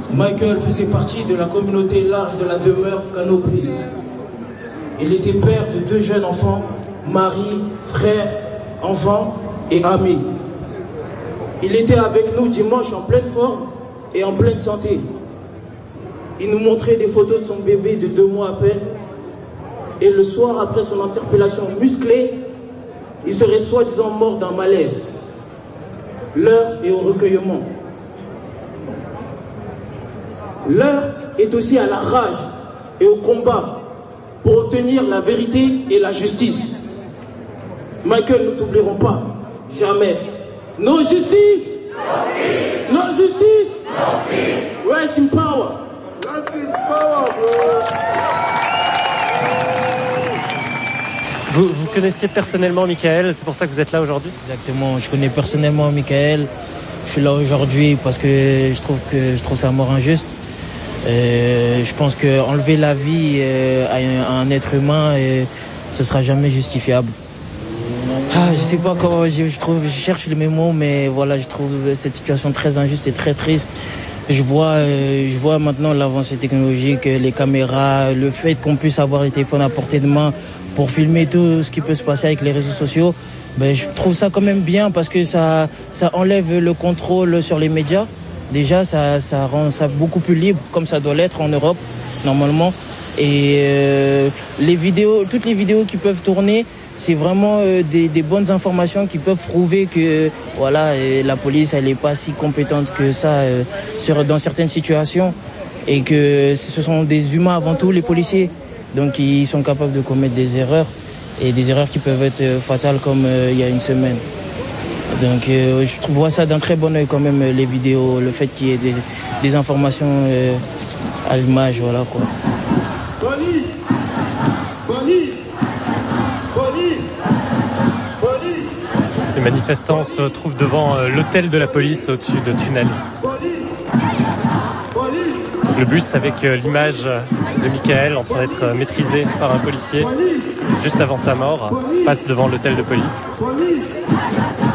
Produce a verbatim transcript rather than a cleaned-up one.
Michael faisait partie de la communauté large de la demeure Canopée. Il était père de deux jeunes enfants, mari, frère, enfant et ami. Il était avec nous dimanche en pleine forme et en pleine santé. Il nous montrait des photos de son bébé de deux mois à peine. Et le soir, après son interpellation musclée, il serait soi-disant mort d'un malaise. L'heure est au recueillement. L'heure est aussi à la rage et au combat pour obtenir la vérité et la justice. Michael, nous t'oublierons pas, jamais. No justice! No justice! Rest in power! Rest in power, bro! Vous, vous connaissiez personnellement Michael, c'est pour ça que vous êtes là aujourd'hui? Exactement, je connais personnellement Michael. Je suis là aujourd'hui parce que je trouve que je trouve sa mort injuste. Euh, je pense que enlever la vie euh, à, un, à un être humain, euh, ce sera jamais justifiable. Ah, je sais pas comment, je, je trouve, je cherche les mots, mais voilà, je trouve cette situation très injuste et très triste. Je vois, euh, je vois maintenant l'avancée technologique, les caméras, le fait qu'on puisse avoir les téléphones à portée de main pour filmer tout ce qui peut se passer avec les réseaux sociaux. Ben, je trouve ça quand même bien parce que ça, ça enlève le contrôle sur les médias. Déjà, ça, ça rend ça beaucoup plus libre, comme ça doit l'être en Europe, normalement. Et euh, les vidéos, toutes les vidéos qui peuvent tourner, c'est vraiment euh, des, des bonnes informations qui peuvent prouver que voilà, euh, la police, elle n'est pas si compétente que ça euh, sur, dans certaines situations. Et que ce sont des humains avant tout, les policiers. Donc, ils sont capables de commettre des erreurs. Et des erreurs qui peuvent être euh, fatales comme euh, il y a une semaine. Donc euh, je trouve ça d'un très bon œil quand même, les vidéos, le fait qu'il y ait des, des informations euh, à l'image, voilà quoi. Police! Police! Police! Police! Les manifestants se trouvent devant euh, l'hôtel de la police au-dessus de tunnels. Le bus avec euh, l'image de Michael en train d'être maîtrisé par un policier juste avant sa mort passe devant l'hôtel de police.